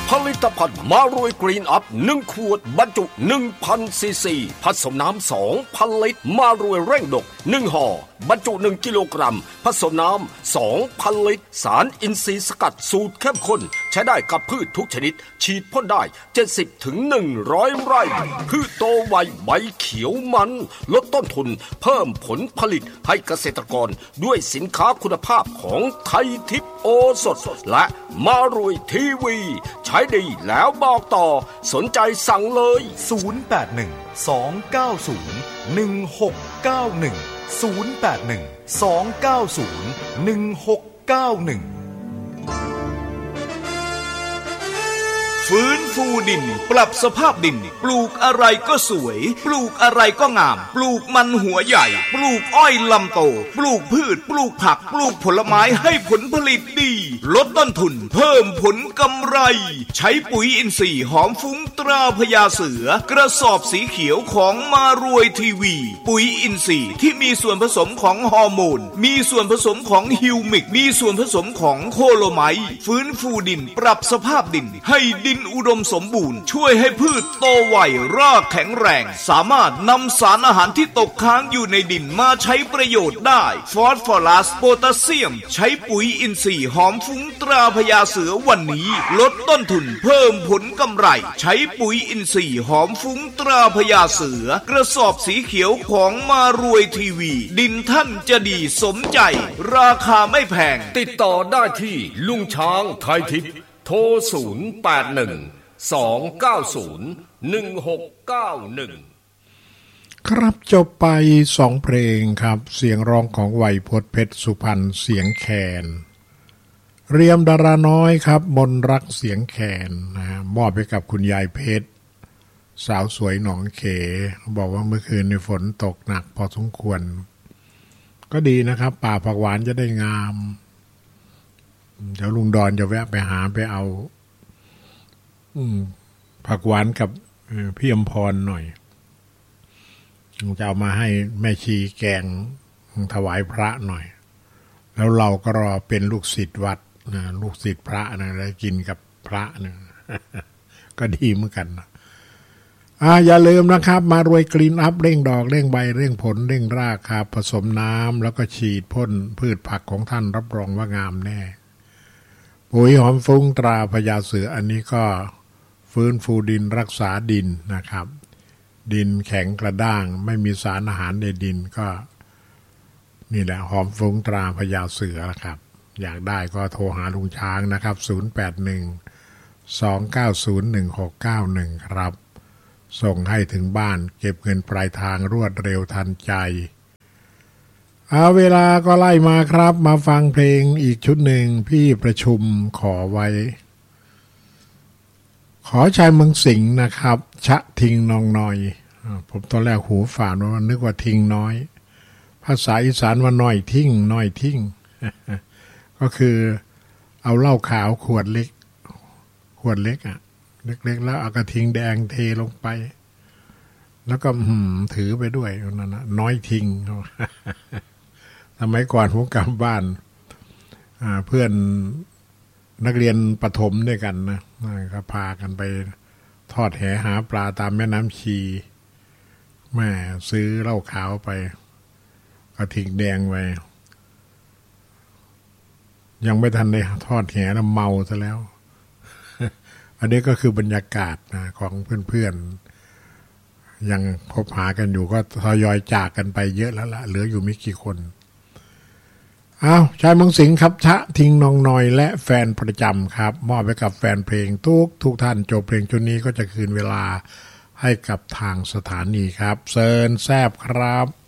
ผลิตภัณฑ์มารวยกรีนอัพ1ขวดบรรจุ 1,000 ซีซีผสมน้ำ 2,000 ลิตรมารวยเร่งดก1ห่อบรรจุ1กิโลกรัมผสมน้ำ 2,000 ลิตรสารอินทรีย์สกัดสูตรเข้มข้นใช้ได้กับพืชทุกชนิดฉีดพ่นได้70ถึง100ไร่พืชโตไวใบเขียวมันลดต้นทุนเพิ่มผลผลิตให้เกษตรกรด้วยสินค้าคุณภาพของไทยทิพย์โอสถและมารวยทีวีใช้ดีแล้วบอกต่อสนใจสั่งเลย 081 290 1691 081 290 1691ฟื้นฟูดินปรับสภาพดินปลูกอะไรก็สวยปลูกอะไรก็งามปลูกมันหัวใหญ่ปลูกอ้อยลำโตปลูกพืชปลูกผักปลูกผลไม้ให้ผลผลิตดีลดต้นทุนเพิ่มผลกำไรใช้ปุ๋ยอินทรีย์หอมฟุ้งตราพญาเสือกระสอบสีเขียวของมารวยทีวีปุ๋ยอินทรีย์ที่มีส่วนผสมของฮอร์โมนมีส่วนผสมของฮิวมิกมีส่วนผสมของโคโลไมต์ฟื้นฟูดินปรับสภาพดินให้ดินอุดมสมบูรณ์ช่วยให้พืชโตไวรากแข็งแรงสามารถนำสารอาหารที่ตกค้างอยู่ในดินมาใช้ประโยชน์ได้ฟอสฟอรัสโพแทสเซียมใช้ปุ๋ยอินทรีย์หอมฟุ้งตราพญาเสือวันนี้ลดต้นทุนเพิ่มผลกำไรใช้ปุ๋ยอินทรีย์หอมฟุ้งตราพญาเสือกระสอบสีเขียวของมารวยทีวีดินท่านจะดีสมใจราคาไม่แพงติดต่อได้ที่ลุงช้างไทยทิพย์โทร081 290 1691 ครับจบไป2เพลงครับเสียงร้องของไวยพจน์เพชรสุพรรณเสียงแคนเรียมดาราน้อยครับมนรักเสียงแคนมอบให้กับคุณยายเพชรสาวสวยหนองเขบอกว่าเมื่อคืนในฝนตกหนักพอสมควรก็ดีนะครับป่าผักหวานจะได้งามเดี๋ยวลุงดอนจะแวะไปหาไปเอาผักหวานกับพี่อมพรหน่อยจะเอามาให้แม่ชีแกงถวายพระหน่อยแล้วเราก็รอเป็นลูกศิษย์วัดนะลูกศิษย์พระนะแล้วกินกับพระนะ ก็ดีเหมือนกันนะอย่าลืมนะครับมารวยกรีนอัพเร่งดอกเร่งใบเร่งผลเร่งรากครับผสมน้ำแล้วก็ฉีดพ่นพืชผักของท่านรับรองว่างามแน่ปุ๋ยหอมฟุ้งตราพญาเสืออันนี้ก็ฟื้นฟูดินรักษาดินนะครับดินแข็งกระด้างไม่มีสารอาหารในดินก็นี่แหละหอมฟุ้งตราพญาเสือครับอยากได้ก็โทรหาลุงช้างนะครับ081-290-1691ครับส่งให้ถึงบ้านเก็บเงินปลายทางรวดเร็วทันใจเวลาก็ไล่มาครับมาฟังเพลงอีกชุดหนึ่งพี่ประชุมขอไว้ขอชายเมืองสิงห์นะครับชะทิงนองน้อยผมตอนแรกหูฝาดว่านึกว่าทิงน้อยภาษาอีสานว่าน้อยทิ้งน้อยทิ้ง ก็คือเอาเหล้าขาวขวดเล็กเล็กๆแล้วเอากระทิงแดงเทลงไปแล้วก็ถือไปด้วยนั่นนะน้อยทิ้ง สมัยก่อนผมกลับบ้านเพื่อนนักเรียนประถมด้วยกันนะก็พากันไปทอดแหหาปลาตามแม่น้ำชีแม่ซื้อเหล้าขาวไปกระทิงแดงไปยังไม่ทันได้ทอดแหแล้วเมาซะแล้ว อันนี้ก็คือบรรยากาศนะของเพื่อนๆยังพบหากันอยู่ก็ทยอยจากกันไปเยอะแล้วล่ะเหลืออยู่ไม่กี่คนชายเมืองสิงห์ครับชะทิงนองนอยและแฟนประจำครับมอบไปกับแฟนเพลงทุกท่านจบเพลงชุดนี้ก็จะคืนเวลาให้กับทางสถานีครับเซิร์นแซบครับ